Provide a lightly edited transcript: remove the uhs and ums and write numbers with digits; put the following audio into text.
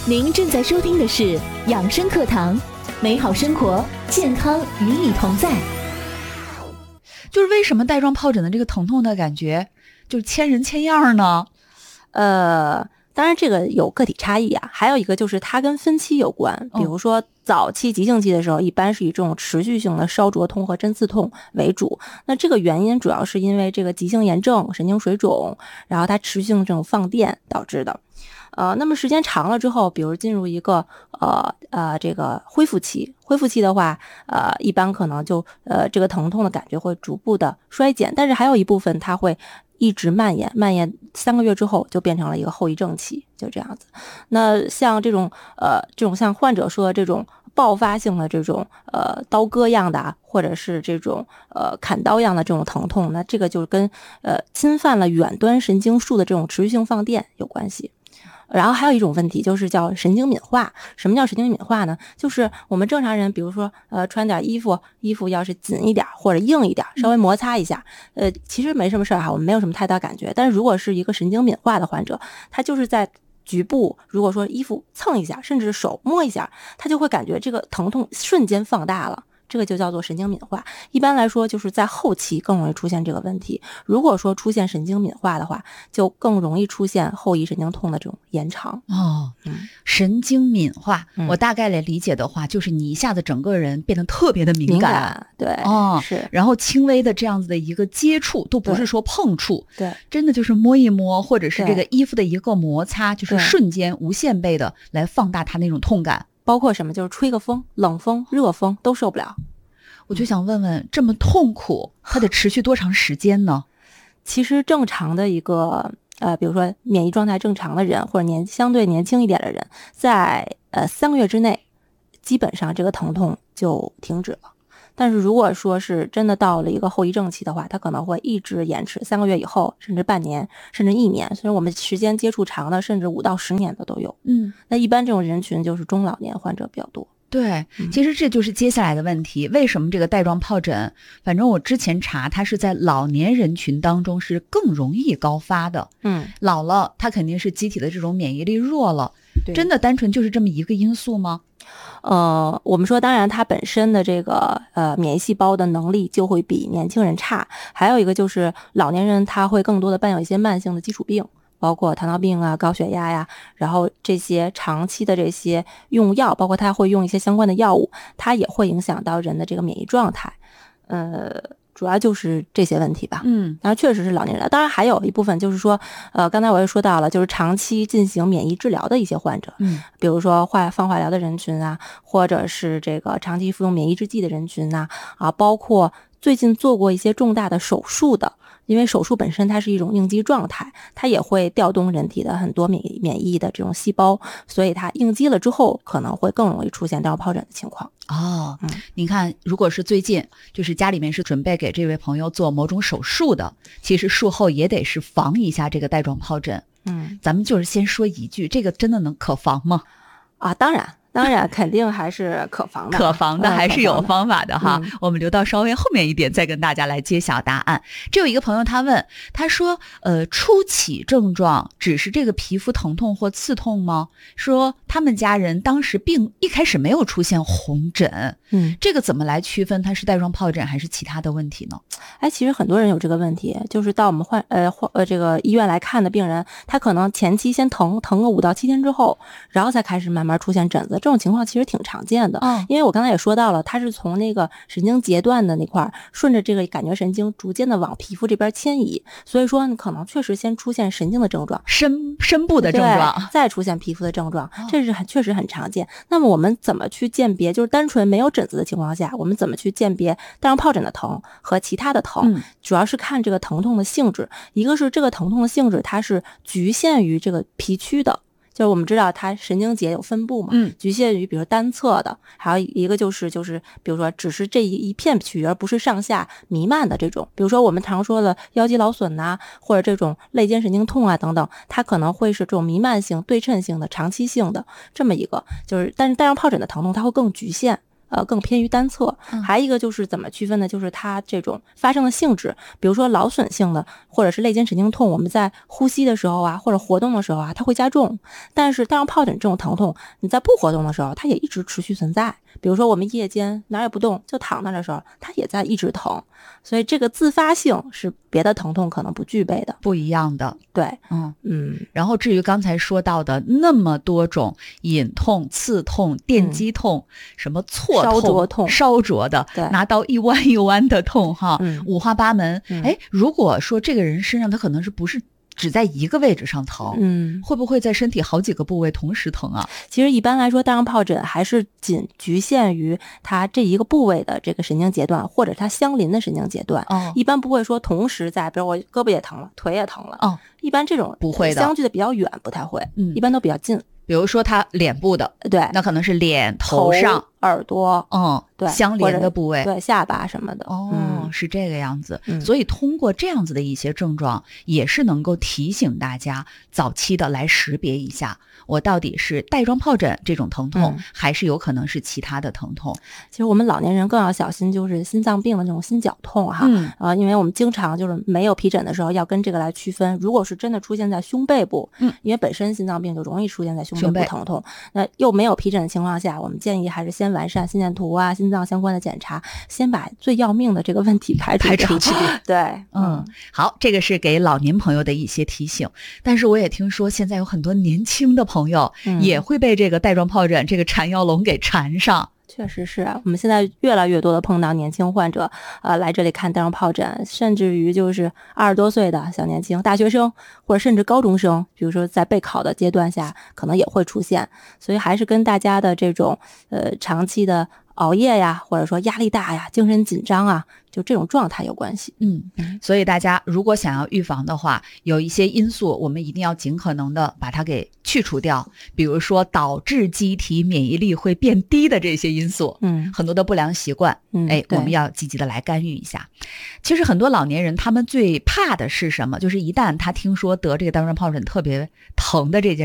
您正在收听的是养生课堂，美好生活，健康与你同在。 就是为什么带状疱疹的这个疼痛的感觉就千人千样呢？ 当然这个有个体差异啊，还有一个就是它跟分期有关。比如说早期急性期的时候，一般是以这种持续性的烧灼痛和针刺痛为主。那这个原因主要是因为这个急性炎症、神经水肿，然后它持续性这种放电导致的。那么时间长了之后，比如进入一个这个恢复期的话，一般可能就这个疼痛的感觉会逐步的衰减，但是还有一部分它会一直蔓延3个月之后就变成了一个后遗症期，就这样子。那像这种像患者说的这种爆发性的这种刀割样的或者是这种砍刀样的这种疼痛，那这个就是跟侵犯了远端神经束的这种持续性放电有关系。然后还有一种问题就是叫神经敏化。什么叫神经敏化呢？就是我们正常人比如说穿点衣服要是紧一点或者硬一点，稍微摩擦一下其实没什么事哈，我们没有什么太大感觉。但是如果是一个神经敏化的患者，他就是在局部如果说衣服蹭一下甚至手摸一下，他就会感觉这个疼痛瞬间放大了，这个就叫做神经敏化。一般来说就是在后期更容易出现这个问题。如果说出现神经敏化的话，就更容易出现后遗神经痛的这种延长。 神经敏化，我大概来理解的话，就是你一下子整个人变得特别的敏感， 对，是。 然后轻微的这样子的一个接触，都不是说碰触， 对， 真的就是摸一摸，或者是这个衣服的一个摩擦，就是瞬间无限倍的来放大它那种痛感。 包括什么，就是吹个风、冷风、热风都受不了。 我就想问问，这么痛苦，它得持续多长时间呢？ 其实正常的一个比如说免疫状态正常的人，或者相对年轻一点的人，在3个月之内，基本上这个疼痛就停止了。但是如果说是真的到了一个后遗症期的话，它可能会一直延迟3个月以后，甚至半年，甚至1年，所以我们时间接触长的，甚至5到10年的都有。那一般这种人群就是中老年患者比较多。 对，其实这就是接下来的问题。为什么这个带状疱疹，反正我之前查，它是在老年人群当中是更容易高发的。老了，它肯定是机体的这种免疫力弱了。真的单纯就是这么一个因素吗？ 我们说当然它本身的这个免疫细胞的能力就会比年轻人差，还有一个就是老年人他会更多的伴有一些慢性的基础病，包括糖尿病啊、高血压呀，然后这些长期的这些用药，包括他会用一些相关的药物，它也会影响到人的这个免疫状态。主要就是这些问题吧。当然确实是老年人。当然还有一部分就是说刚才我也说到了，就是长期进行免疫治疗的一些患者，比如说放化疗的人群啊，或者是这个长期服用免疫制剂的人群啊，包括最近做过一些重大的手术的，因为手术本身它是一种应激状态，它也会调动人体的很多免疫的这种细胞，所以它应激了之后可能会更容易出现带状疱疹的情况。 您看，如果是最近就是家里面是准备给这位朋友做某种手术的，其实术后也得是防一下这个带状疱疹。咱们就是先说一句，这个真的能可防吗？ 当然肯定还是可防的， 可防的还是有方法的哈。我们留到稍微后面一点再跟大家来揭晓答案。这有一个朋友他问，他说初期症状只是这个皮肤疼痛或刺痛吗？说他们家人当时并一开始没有出现红疹，这个怎么来区分它是带状疱疹还是其他的问题呢？ 其实很多人有这个问题，就是到我们这个医院来看的病人，他可能前期先疼个5到7天之后，然后才开始慢慢出现疹子。这种情况其实挺常见的。因为我刚才也说到了，它是从那个神经节段的那块顺着这个感觉神经逐渐的往皮肤这边迁移，所以说你可能确实先出现神经的症状， 深部的症状， 再出现皮肤的症状，这是确实很常见。那么我们怎么去鉴别，就是单纯没有疹子的情况下，我们怎么去鉴别带状疱疹的疼和其他的疼？主要是看这个疼痛的性质，一个是这个疼痛的性质它是局限于这个皮区的，就是我们知道它神经节有分布嘛，局限于比如单侧的，还有一个就是比如说只是这一片区域，而不是上下弥漫的这种，比如说我们常说的腰肌劳损呐，或者这种肋间神经痛啊等等，它可能会是这种弥漫性、对称性的、长期性的这么一个，就是但是带状疱疹的疼痛它会更局限， 更偏于单侧。还一个就是怎么区分呢？就是它这种发生的性质，比如说劳损性的或者是肋间神经痛，我们在呼吸的时候啊，或者活动的时候啊，它会加重。但是带状疱疹这种疼痛，你在不活动的时候，它也一直持续存在。比如说我们夜间哪儿也不动，就躺那的时候，它也在一直疼。所以这个自发性是别的疼痛可能不具备的， 不一样的。 对， 然后至于刚才说到的那么多种隐痛、刺痛、电击痛、什么挫痛、 烧灼痛、 烧灼的，拿刀一弯一弯的痛哈，五花八门。如果说这个人身上他可能是不是只在一个位置上疼，会不会在身体好几个部位同时疼啊？ 其实一般来说，带状疱疹还是仅局限于它这一个部位的这个神经节段，或者它相邻的神经节段。一般不会说同时在，比如我胳膊也疼了，腿也疼了。一般这种不会的， 相距的比较远，不太会。一般都比较近。 比如说他脸部的， 对， 那可能是脸、头上、 耳朵， 对，相连的部位， 对，下巴什么的。 是这个样子。所以通过这样子的一些症状，也是能够提醒大家早期的来识别一下，我到底是带状疱疹这种疼痛，还是有可能是其他的疼痛。 其实我们老年人更要小心，就是心脏病的这种心绞痛哈。因为我们经常就是没有皮疹的时候，要跟这个来区分。如果是真的出现在胸背部，因为本身心脏病就容易出现在胸背部疼痛，那又没有皮疹的情况下，我们建议还是先完善心电图啊、心脏相关的检查，先把最要命的这个问题排除去。对， 好，这个是给老年朋友的一些提醒。但是我也听说现在有很多年轻的朋友也会被这个带状疱疹这个缠腰龙给缠上。 确实是啊，我们现在越来越多的碰到年轻患者，来这里看带状疱疹，甚至于就是20多岁的小年轻、大学生，或者甚至高中生，比如说在备考的阶段下，可能也会出现。所以还是跟大家的这种长期的熬夜呀，或者说压力大呀、精神紧张啊，就这种状态有关系。 所以大家如果想要预防的话，有一些因素我们一定要尽可能的把它给去除掉，比如说导致机体免疫力会变低的这些因素，很多的不良习惯，我们要积极的来干预一下。其实很多老年人他们最怕的是什么？就是一旦他听说得这个带状疱疹特别疼的这件